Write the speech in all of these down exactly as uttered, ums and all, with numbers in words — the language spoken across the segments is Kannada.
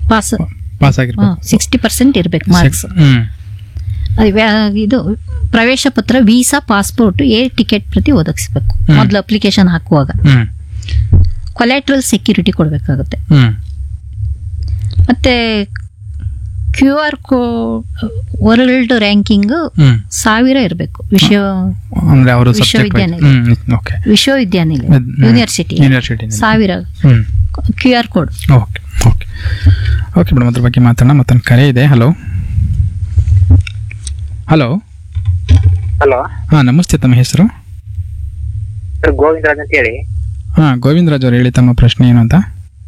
ಪಾಸ್ ಪಾಸ್ ಆಗಿರ್ಬೇಕು. ಸಿಕ್ಸ್ಟಿ ಪರ್ಸೆಂಟ್ ಇರ್ಬೇಕು ಮಾರ್ಕ್ಸ್. ಹ್ಮ್ ಅದು ವ್ಯಾ- ಇದು ಪ್ರವೇಶ ಪತ್ರ, ವೀಸಾ, ಪಾಸ್ಪೋರ್ಟ್, ಏರ್ ಟಿಕೆಟ್ ಪ್ರತಿ ಒದಗಿಸ್ಬೇಕು ಮೊದಲು ಅಪ್ಲಿಕೇಶನ್ ಹಾಕುವಾಗ. ಹ್ಮ್ ಕೊಲ್ಯಾಟ್ರಲ್ ಸೆಕ್ಯೂರಿಟಿ ಕೊಡಬೇಕಾಗುತ್ತೆ. ಹ್ಮ್ ಮತ್ತೆ ಕ್ಯೂ ಆರ್ ಕೋ ವರ್ಲ್ಡ್ ರ್ಯಾಂಕಿಂಗ್ ಹ್ಮ್ ಸಾವಿರ ಇರಬೇಕು. ವಿಶ್ವ ಅಂದ್ರೆ ಅವರು ವಿಶ್ವವಿದ್ಯಾನಿಲಯ. ಹ್ಮ್ ಓಕೆ ವಿಶ್ವವಿದ್ಯಾನಿಲಯ ಹ್ಮ್. University university. ಸಾವಿರ ಹ್ಮ್ Q R code. Okay okay okay madam, ಅದ್ರ ಬಗ್ಗೆ ಮಾತಾಡೋಣ. ಮತ್ತೊಂದು ಕರೆ ಇದೆ. ಹಲೋ ಹಲೋ ಹಲೋ ಹಾಂ ನಮಸ್ತೆ, ತಮ್ಮ ಹೆಸರು? ಸರ್ ಗೋವಿಂದರಾಜ್ ಅಂತ ಹೇಳಿ. ಹಾಂ ಗೋವಿಂದರಾಜ್ ಅವರು ಹೇಳಿ, ತಮ್ಮ ಪ್ರಶ್ನೆ ಏನು ಅಂತ.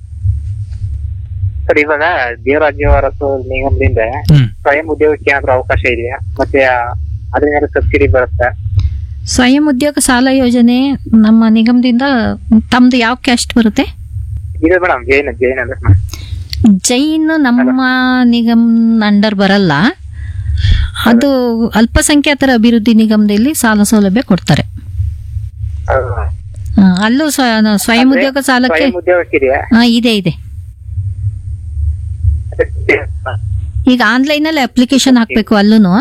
ಸರ್ ಇವಾಗ ದೇವರಾಜ್ಯ ಅರಸು ನಿಗಮದಿಂದ ಹ್ಮ್ ಸ್ವಯಂ ಉದ್ಯೋಗಕ್ಕೆ ಏನಾದ್ರು ಅವಕಾಶ ಇದೆಯಾ? ಮತ್ತೆ ಅದರಿಂದ ಸಬ್ಸಿಡಿ ಬರುತ್ತಾ? ಸ್ವಯಂ ಉದ್ಯೋಗ ಸಾಲ ಯೋಜನೆ ನಮ್ಮ ನಿಗಮದಿಂದ. ತಮ್ದು ಯಾವ ಕ್ಯಾಸ್ಟ್ ಬರುತ್ತೆ? ಇದೆ ಮೇಡಮ್, ಜೈನ್ ಜೈನ್ ಅಂದ್ರೆ ಜೈನ್ ನಮ್ಮ ನಿಗಮ್ ಅಂಡರ್ ಬರಲ್ಲ. ಅದು ಅಲ್ಪಸಂಖ್ಯಾತರ ಅಭಿವೃದ್ಧಿ ನಿಗಮದಲ್ಲಿ ಸಾಲ ಸೌಲಭ್ಯ ಕೊಡ್ತಾರೆ. ಆ, ಅಲ್ಲೂ ಸ್ವ- ಸ್ವಯಂ ಉದ್ಯೋಗ ಸಾಲಕ್ಕೆ ಸ್ವಯಂ ಉದ್ಯೋಗಕ್ಕೆ ಇದೆಯಾ? ಹಾ ಇದೆ ಇದೆ. ಈಗ ಆನ್ಲೈನ್ ಅಲ್ಲಿ ಅಪ್ಲಿಕೇಶನ್ ಹಾಕ್ಬೇಕು ಅಲ್ಲೂನು.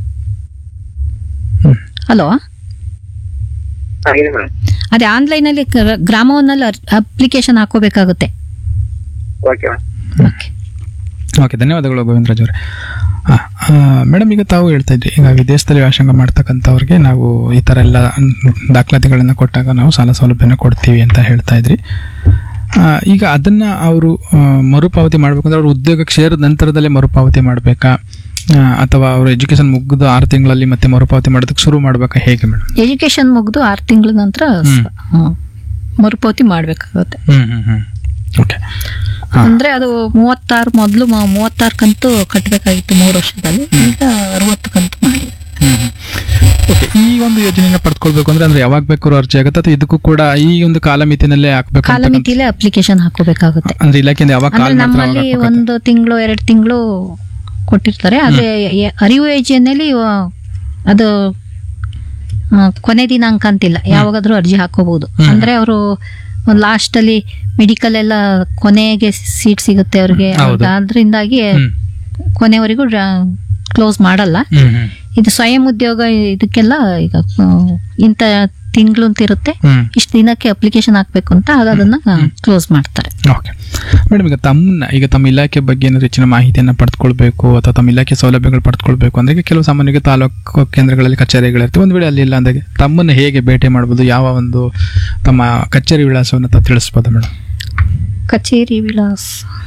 ಹಲೋ, ಹಾ, ಇದೆ ಮೇಡಮ್. ಅದೇ ಆನ್ಲೈನ್ ಅಲ್ಲಿ ಕ- ಗ್ರಾಮವನ್ನಲ್ಲಿ application ಹಾಕೋಬೇಕಾಗುತ್ತೆ. Okay madam. Okay. Okay, ಧನ್ಯವಾದಗಳು ಗೋವಿಂದರಾಜ್ ಅವರೇ. ಮೇಡಮ್, ಈಗ ತಾವು ಹೇಳ್ತಾ ಇದ್ರಿ, ಈಗ ವಿದೇಶದಲ್ಲಿ ವ್ಯಾಸಂಗ ಮಾಡ್ತಕ್ಕಂಥವ್ರಿಗೆ ನಾವು ಈ ಥರ ಎಲ್ಲ ದಾಖಲಾತಿಗಳನ್ನು ಕೊಟ್ಟಾಗ ನಾವು ಸಾಲ ಸೌಲಭ್ಯನ ಕೊಡ್ತೀವಿ ಅಂತ ಹೇಳ್ತಾ ಇದ್ರಿ. ಆ, ಈಗ ಅದನ್ನ ಅವರು ಮರುಪಾವತಿ ಮಾಡ್ಬೇಕಂದ್ರೆ ಅವ್ರು ಉದ್ಯೋಗಕ್ಕೆ ಸೇರಿದ ನಂತರದಲ್ಲೇ ಮರುಪಾವತಿ ಮಾಡಬೇಕಾ, ಅಥವಾ ಅವರು ಎಜುಕೇಶನ್ ಮುಗಿದು ಆರು ತಿಂಗಳಲ್ಲಿ ಮತ್ತೆ ಮರುಪಾವತಿ ಮಾಡೋದಕ್ಕೆ ಶುರು ಮಾಡ್ಬೇಕಾ, ಹೇಗೆ ಮೇಡಮ್? ಎಜುಕೇಶನ್ ಮುಗಿದು ಆರು ತಿಂಗಳ ನಂತರ ಸ- ಹ್ಮ್. ಮರುಪಾವತಿ ಮಾಡ್ಬೇಕಾಗುತ್ತೆ. ಹ್ಮ್ ಹ್ಮ್ ಹ್ಮ್ ಓಕೆ. ಅಂದ್ರೆ ಅದು ಮೂವತ್ತಾರು ಮೊದಲು ಮೂವತ್ತಾರು ಕಂತು ಕಟ್ಟಬೇಕಾಗಿತ್ತು ಮೂರು ವರ್ಷದಲ್ಲಿ, ಈಗ ಅರವತ್ತು ಕಂತು ಮಾಡಿ. ಓಕೆ, ಈ ಒಂದು ಯೋಜನೆನ ಪಡ್ಕೊಳ್ಬೇಕು ಅಂದ್ರೆ ಅಂದ್ರೆ ಯಾವಾಗ ಬೇಕಾದ್ರೂ ಅರ್ಜಿ ಆಗುತ್ತೆ, ಅಥವಾ ಇದಕ್ಕೂ ಕೂಡ ಈ ಒಂದು ಕಾಲಮಿತಿನಲ್ಲೇ ಹಾಕ್ಬೇಕು ಅಂತ ಕಾಲಮಿತಿಲೇ ಅಪ್ಲಿಕೇಶನ್ ಹಾಕೋಬೇಕಾಗುತ್ತೆ. ಅಂದ್ರೆ ಇಲಾಖೆಯಿಂದ ಯಾವಾಗ ಅಂದ್ರೆ ಕಾಲ್ ಮಾಡ್ತಾರೆ ಅವಾಗ ನಮ್ಮಲ್ಲಿ ಹಾಕ್ಬೇಕಾಗುತ್ತೆ? ಒಂದು ತಿಂಗಳು ಎರಡು ತಿಂಗಳು ಕೊಟ್ಟಿರ್ತಾರೆ. ಅದೇ ಎ- ಅರಿವು ಯೋಜನೆಯಲ್ಲಿ ಅದು ಆ, ಕೊನೆ ದಿನಾಂಕ ಅಂತಿಲ್ಲ, ಯಾವಾಗಾದ್ರೂ ಅರ್ಜಿ ಹಾಕೋಬಹುದು. ಅಂದ್ರೆ ಅವರು ಲಾಸ್ಟ್ ಅಲ್ಲಿ ಮೆಡಿಕಲ್ ಎಲ್ಲ ಕೊನೆಗೆ ಸೀಟ್ ಸಿಗುತ್ತೆ ಅವ್ರಿಗೆ, ಹೌದು. ಅದ್ರಿಂದಾಗಿ ಹ್ಮ್. ಕೊನೆವರೆಗೂ ಕ್ಲೋಸ್ ಮಾಡಲ್ಲ. ಹ್ಮ್ ಹ್ಮ್ ಇದು ಸ್ವಯಂ ಉದ್ಯೋಗ ಇದಕ್ಕೆಲ್ಲ ಈಗ ಆ, ಇಂಥ ತಿಂಗಳು ಅಂತ ಇರುತ್ತೆ, ಹ್ಮ್ ಇಷ್ಟು ದಿನಕ್ಕೆ ಅಪ್ಲಿಕೇಶನ್ ಹಾಕ್ಬೇಕು ಅಂತ, ಆಗ ಅದನ್ನ ಕ್ಲೋಸ್ ಮಾಡ್ತಾರೆ. ಓಕೆ ಮೇಡಮ್, ಈಗ ತಮ್ಮನ್ನ ಈಗ ತಮ್ಮ ಇಲಾಖೆ ಬಗ್ಗೆ ಏನಾದ್ರು ಹೆಚ್ಚಿನ ಮಾಹಿತಿಯನ್ನು ಪಡೆದುಕೊಳ್ಬೇಕು ಅಥವಾ ತಮ್ಮ ಇಲಾಖೆ ಸೌಲಭ್ಯಗಳು ಪಡೆದುಕೊಳ್ಬೇಕು ಅಂದ್ರೆ ಈಗ ಕೆಲವು ಸಾಮಾನ್ಯವಾಗಿ ತಾಲೂಕು ಕೇಂದ್ರಗಳಲ್ಲಿ ಕಚೇರಿಗಳಿರ್ತವೆ. ಒಂದು ವೇಳೆ ಅಲ್ಲಿ ಇಲ್ಲ ಅಂದಾಗ ತಮ್ಮನ್ನು ಹೇಗೆ ಭೇಟಿ ಮಾಡ್ಬೋದು, ಯಾವ ಒಂದು ತಮ್ಮ ಕಚೇರಿ ವಿಳಾಸವನ್ನು ತಾವು ತಿಳಿಸ್ಬೋದು ಮೇಡಮ್? ಕಚೇರಿ ವಿಳಾಸ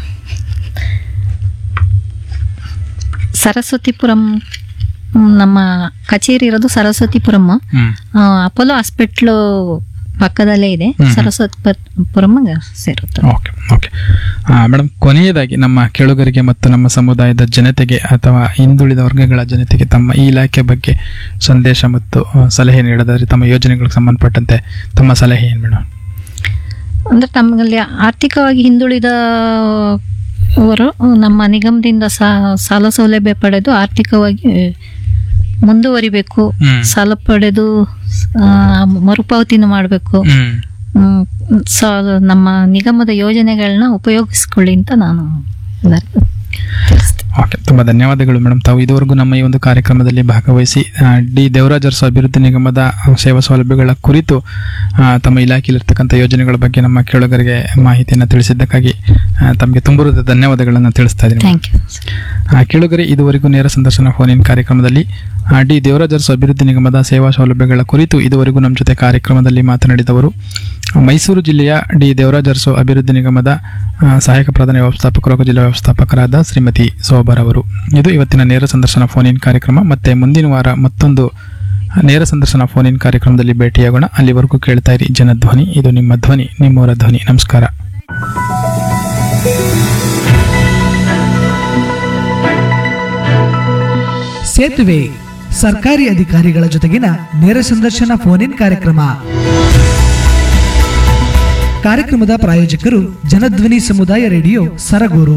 ಸರಸ್ವತಿಪುರಂ. ಹ್ಮ್, ನಮ್ಮ ಕಚೇರಿ ಇರೋದು ಸರಸ್ವತಿಪುರಂ. ಹ್ಮ್ ಆ, ಅಪೋಲೋ ಹಾಸ್ಪಿಟ್ಲು ಪಕ್ಕದಲ್ಲೇ ಇದೆ. ಸರಸ್ವತಿಪುರಂ ಸೇರುತ್ತೆ. ಓಕೆ ಓಕೆ ಮೇಡಮ್, ಕೊನೆಯದಾಗಿ ನಮ್ಮ ಕೇಳುಗರಿಗೆ ಮತ್ತು ನಮ್ಮ ಸಮುದಾಯದ ಜನತೆಗೆ ಅಥವಾ ಹಿಂದುಳಿದ ವರ್ಗಗಳ ಜನತೆಗೆ ತಮ್ಮ ಈ ಇಲಾಖೆ ಬಗ್ಗೆ ಸಂದೇಶ ಮತ್ತು ಆ, ಸಲಹೆ ನೀಡೋದಾದ್ರೆ ತಮ್ಮ ಯೋಜನೆಗಳಿಗೆ ಸಂಬಂಧಪಟ್ಟಂತೆ ತಮ್ಮ ಸಲಹೆ ಏನು ಮೇಡಮ್? ಅಂದ್ರೆ ತಮ್ಮಲ್ಲಿ ಆರ್ಥಿಕವಾಗಿ ಹಿಂದುಳಿದ ಅವರು ನಮ್ಮ ನಿಗಮದಿಂದ ಸಾ- ಸಾಲ ಸೌಲಭ್ಯ ಪಡೆದು ಆರ್ಥಿಕವಾಗಿ ಮುಂದುವರಿಬೇಕು. ಹ್ಮ್. ಸಾಲ ಸಾಲ ಪಡೆದು ಆ, ಮರುಪಾವತಿನೂ ಮಾಡಬೇಕು. ಹ್ಮ್ ನಮ್ಮ ನಿಗಮದ ಯೋಜನೆಗಳನ್ನ ಉಪಯೋಗಿಸ್ಕೊಳ್ಳಿ ಅಂತ ನಾನು ಎಲ್ಲರಿಗೂ ತಿಳಿಸ್ತೇನೆ. ಓಕೆ, ತುಂಬ ಧನ್ಯವಾದಗಳು ಮೇಡಮ್. ತಾವು ಇದುವರೆಗೂ ನಮ್ಮ ಈ ಒಂದು ಕಾರ್ಯಕ್ರಮದಲ್ಲಿ ಭಾಗವಹಿಸಿ ಆ, ಡಿ ದೇವರಾಜ್ ಅರಸು ಅಭಿವೃದ್ಧಿ ನಿಗಮದ ಸೇವಾ ಸೌಲಭ್ಯಗಳ ಕುರಿತು ಆ, ತಮ್ಮ ಇಲಾಖೆಯಲ್ಲಿರ್ತಕ್ಕಂಥ ಯೋಜನೆಗಳ ಬಗ್ಗೆ ನಮ್ಮ ಕೇಳುಗರಿಗೆ ಮಾಹಿತಿಯನ್ನು ತಿಳಿಸಿದ್ದಕ್ಕಾಗಿ ಆ, ತಮಗೆ ತುಂಬ ಹೃದಯದ ಧನ್ಯವಾದಗಳನ್ನು ತಿಳಿಸ್ತಾ ಇದ್ದೀನಿ. Thank you. ಆ, ಕೇಳುಗರೆ, ಇದುವರೆಗೂ ನೇರ ಸಂದರ್ಶನ ಫೋನ್ ಇನ್ ಕಾರ್ಯಕ್ರಮದಲ್ಲಿ ಆ, ಡಿ ದೇವರಾಜ್ ಅರಸು ಅಭಿವೃದ್ಧಿ ನಿಗಮದ ಸೇವಾ ಸೌಲಭ್ಯಗಳ ಕುರಿತು ಇದುವರೆಗೂ ನಮ್ಮ ಜೊತೆ ಕಾರ್ಯಕ್ರಮದಲ್ಲಿ ಮಾತನಾಡಿದವರು ಮೈಸೂರು ಜಿಲ್ಲೆಯ ಡಿ ದೇವರಾಜ್ ಅರಸು ಅಭಿವೃದ್ಧಿ ನಿಗಮದ ಆ, ಸಹಾಯಕ ಪ್ರಧಾನ ವ್ಯವಸ್ಥಾಪಕರು ಹಾಗೂ ಜಿಲ್ಲಾ ವ್ಯವಸ್ಥಾಪಕರಾದ ಶ್ರೀಮತಿ ಸೋಬರ್ ಅವರು. ಇದು ಇವತ್ತಿನ ನೇರ ಸಂದರ್ಶನ ಫೋನ್ ಇನ್ ಕಾರ್ಯಕ್ರಮ. ಮತ್ತೆ ಮುಂದಿನ ವಾರ ಮತ್ತೊಂದು ನೇರ ಸಂದರ್ಶನ ಫೋನ್ ಇನ್ ಕಾರ್ಯಕ್ರಮದಲ್ಲಿ ಭೇಟಿಯಾಗೋಣ. ಅಲ್ಲಿವರೆಗೂ ಕೇಳ್ತಾ ಇರಿ ಜನಧ್ವನಿ. ಇದು ನಿಮ್ಮ ಧ್ವನಿ, ನಿಮ್ಮವರ ಧ್ವನಿ. ನಮಸ್ಕಾರ. ಸೇತುವೆ ಸರ್ಕಾರಿ ಅಧಿಕಾರಿಗಳ ಜೊತೆಗಿನ ನೇರ ಸಂದರ್ಶನ ಫೋನ್ ಇನ್ ಕಾರ್ಯಕ್ರಮ. ಕಾರ್ಯಕ್ರಮದ ಪ್ರಾಯೋಜಕರು ಜನಧ್ವನಿ ಸಮುದಾಯ ರೇಡಿಯೋ ಸರಗೂರು.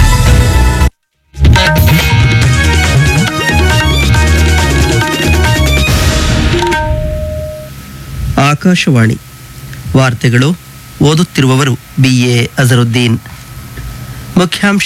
ಆಕಾಶವಾಣಿ ವಾರ್ತೆಗಳು, ಓದುತ್ತಿರುವವರು ಬಿ ಎ ಅಜರುದ್ದೀನ್. ಮುಖ್ಯಾಂಶ